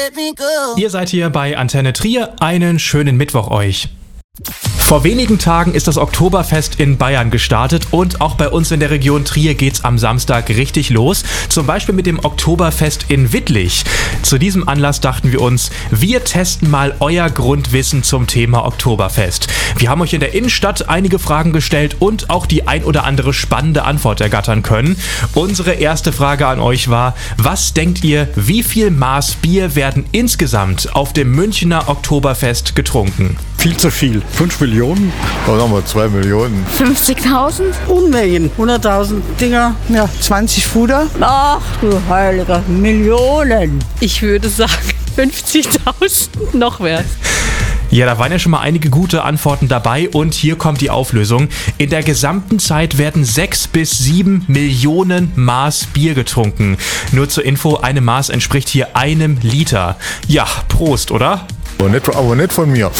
Ihr seid hier bei Antenne Trier. Einen schönen Mittwoch euch. Vor wenigen Tagen ist das Oktoberfest in Bayern gestartet und auch bei uns in der Region Trier geht's am Samstag richtig los. Zum Beispiel mit dem Oktoberfest in Wittlich. Zu diesem Anlass dachten wir uns, wir testen mal euer Grundwissen zum Thema Oktoberfest. Wir haben euch in der Innenstadt einige Fragen gestellt und auch die ein oder andere spannende Antwort ergattern können. Unsere erste Frage an euch war, was denkt ihr, wie viel Maß Bier werden insgesamt auf dem Münchner Oktoberfest getrunken? Viel zu viel. 5 Millionen? Dann haben wir 2 Millionen. 50.000? Unmengen. 100.000 Dinger. Ja, 20 Fuder. Ach du Heiliger, Millionen. Ich würde sagen 50.000 noch mehr. Ja, da waren ja schon mal einige gute Antworten dabei und hier kommt die Auflösung. In der gesamten Zeit werden 6 bis 7 Millionen Maß Bier getrunken. Nur zur Info, eine Maß entspricht hier 1 Liter. Ja, Prost, oder? Aber nicht von mir.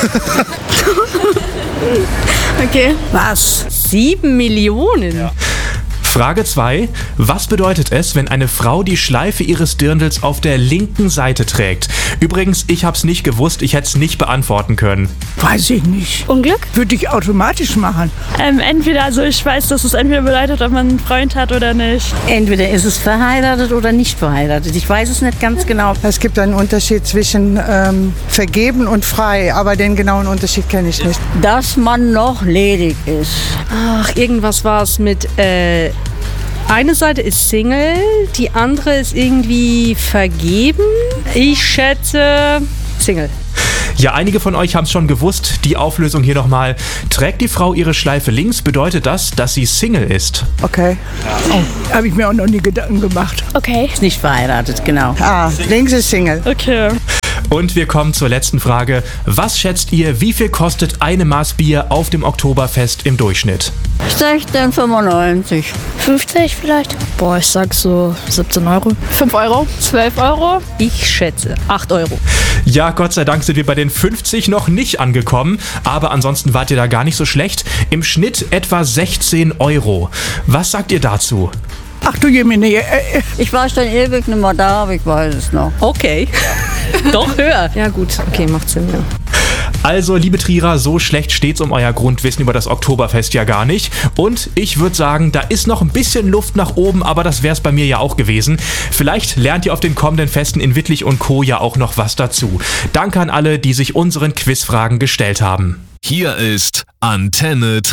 Okay. Was? 7 Millionen? Ja. Frage 2. Was bedeutet es, wenn eine Frau die Schleife ihres Dirndls auf der linken Seite trägt? Übrigens, ich hab's nicht gewusst, ich hätte es nicht beantworten können. Weiß ich nicht. Unglück? Würde ich automatisch machen. Entweder, also ich weiß, dass es entweder bedeutet, ob man einen Freund hat oder nicht. Entweder ist es verheiratet oder nicht verheiratet. Ich weiß es nicht ganz genau. Es gibt einen Unterschied zwischen vergeben und frei, aber den genauen Unterschied kenne ich nicht. Dass man noch ledig ist. Ach, irgendwas war es mit, eine Seite ist Single, die andere ist irgendwie vergeben. Ich schätze Single. Ja, einige von euch haben es schon gewusst. Die Auflösung hier nochmal. Trägt die Frau ihre Schleife links, bedeutet das, dass sie Single ist. Okay. Oh, habe ich mir auch noch nie Gedanken gemacht. Okay. Ist nicht verheiratet, genau. Ah, links ist Single. Okay. Und wir kommen zur letzten Frage. Was schätzt ihr, wie viel kostet eine Maß Bier auf dem Oktoberfest im Durchschnitt? 16,95. 50 vielleicht? Boah, ich sag so 17 Euro. 5 Euro? 12 Euro? Ich schätze 8 Euro. Ja, Gott sei Dank sind wir bei den 50 noch nicht angekommen, aber ansonsten wart ihr da gar nicht so schlecht. Im Schnitt etwa 16 Euro. Was sagt ihr dazu? Ach du Jemine. Ich war schon ewig nicht mehr da, aber ich weiß es noch. Okay. Doch höher. Ja gut, okay, macht Sinn, ja. Also, liebe Trierer, so schlecht steht's um euer Grundwissen über das Oktoberfest ja gar nicht. Und ich würde sagen, da ist noch ein bisschen Luft nach oben, aber das wär's bei mir ja auch gewesen. Vielleicht lernt ihr auf den kommenden Festen in Wittlich und Co. ja auch noch was dazu. Danke an alle, die sich unseren Quizfragen gestellt haben. Hier ist Antenne Trier.